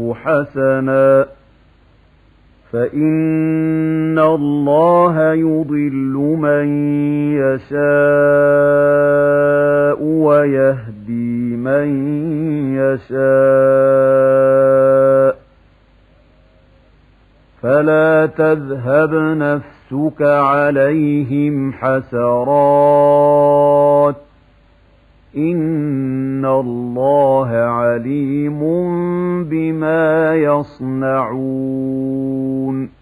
حسنا فإن الله يضل من يشاء ويهدي من يشاء فلا تذهب نفسك عليهم حسرات إن الله عليم بما يصنعون